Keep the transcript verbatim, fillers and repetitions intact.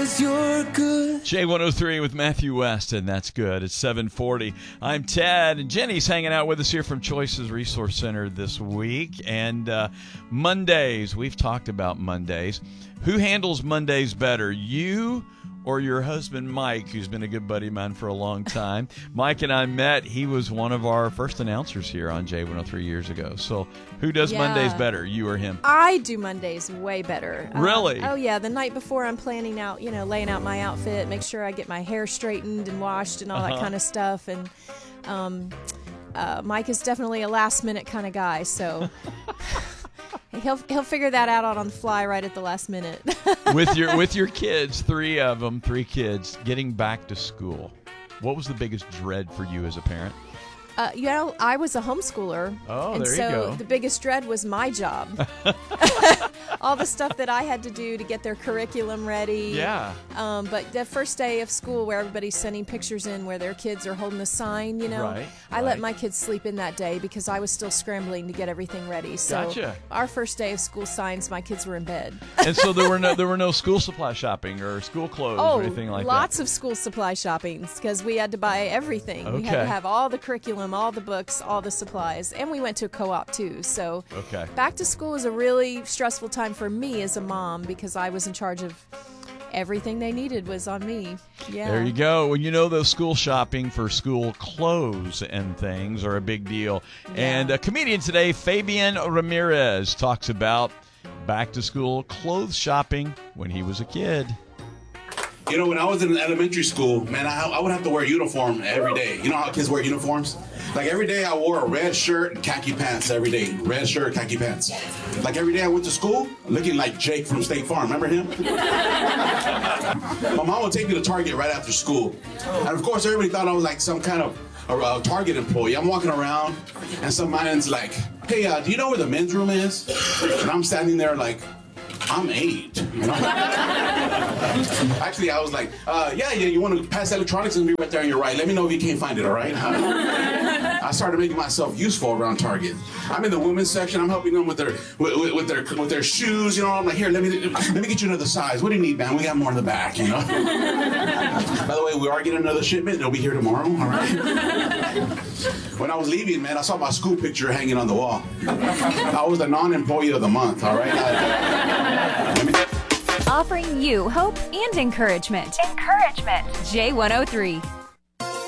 'cause you're good. J one oh three with Matthew West, and that's good. It's seven forty. I'm Ted, and Jenny's hanging out with us here from Choices Resource Center this week. And uh, Mondays, we've talked about Mondays. Who handles Mondays better, you or your husband, Mike, who's been a good buddy of mine for a long time? Mike and I met. He was one of our first announcers here on J one oh three years ago. So who does Yeah. Mondays better, you or him? I do Mondays way better. Really? Uh, oh, yeah. The night before, I'm planning out, you know, laying out my outfit, make sure I get my hair straightened and washed and all Uh-huh. that kind of stuff. And um, uh, Mike is definitely a last-minute kind of guy, so he'll he'll figure that out on the fly right at the last minute. with your with your kids, three of them, three kids, getting back to school. What was the biggest dread for you as a parent? Uh, you know, I was a homeschooler. Oh, and there you so go. the biggest dread was my job. All the stuff that I had to do to get their curriculum ready. Yeah. Um, but the first day of school where everybody's sending pictures in where their kids are holding a sign, you know, Right, I let right. my kids sleep in that day because I was still scrambling to get everything ready. So Gotcha. our first day of school signs, my kids were in bed. And so there were no there were no school supply shopping or school clothes Oh, or anything like lots that. of school supply shoppings because we had to buy everything. We had Okay. to have all the curriculum, all the books, all the supplies, and we went to a co-op too. So Okay. back to school was a really stressful time for me as a mom because I was in charge of everything they needed was on me. Yeah. There you go. Well, you know those school shopping for school clothes and things are a big deal. Yeah. And a comedian today, Fabian Ramirez, talks about back to school clothes shopping when he was a kid. You know, when I was in elementary school, man, I, I would have to wear a uniform every day. You know how kids wear uniforms? Like every day I wore a red shirt and khaki pants every day. Red shirt, khaki pants. Like every day I went to school looking like Jake from State Farm. Remember him? My mom would take me to Target right after school. And of course, everybody thought I was like some kind of a, a Target employee. I'm walking around and some man's like, hey, uh, do you know where the men's room is? And I'm standing there like, I'm eight. You know? Actually, I was like, uh, yeah, yeah, you want to pass electronics and be right there on your right. Let me know if you can't find it, all right? I started making myself useful around Target. I'm in the women's section. I'm helping them with their with, with their with their shoes. You know, I'm like, here, let me let me get you another size. What do you need, man? We got more in the back. You know. By the way, we are getting another shipment. It'll be here tomorrow. All right. When I was leaving, man, I saw my school picture hanging on the wall. I was the non-employee of the month. All right. I, let me, Offering you hope and encouragement. Encouragement. J one oh three.